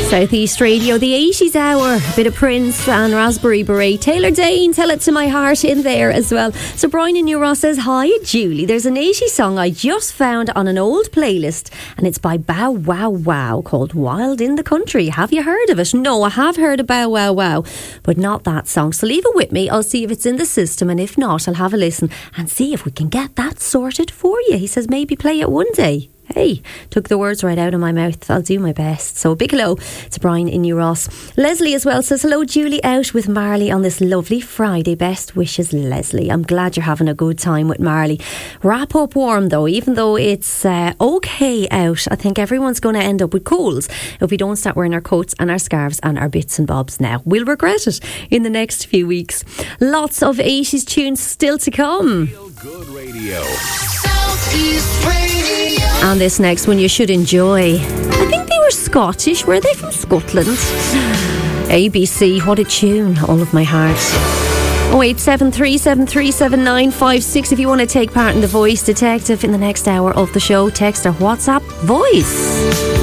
Southeast Radio, the 80s hour. A bit of Prince and Raspberry Beret. Taylor Dane, Tell It To My Heart in there as well. So Brian in New Ross says, hi Julie, there's an 80s song I just found on an old playlist and it's by Bow Wow Wow called Wild in the Country. Have you heard of it? No, I have heard of Bow Wow Wow, but not that song. So leave it with me. I'll see if it's in the system, and if not, I'll have a listen and see if we can get that sorted for you. He says maybe play it one day. Hey, took the words right out of my mouth. I'll do my best. So a big hello to Brian in New Ross. Leslie as well says, hello Julie, out with Marley on this lovely Friday. Best wishes, Leslie. I'm glad you're having a good time with Marley. Wrap up warm though, even though it's okay out. I think everyone's going to end up with colds if we don't start wearing our coats and our scarves and our bits and bobs now. We'll regret it in the next few weeks. Lots of 80s tunes still to come. Feel Good Radio. Southeast Radio. And this next one you should enjoy. I think they were Scottish. Were they from Scotland? ABC, what a tune. All of my heart. 08737377956 if you want to take part in the Voice Detective in the next hour of the show. Text or WhatsApp voice.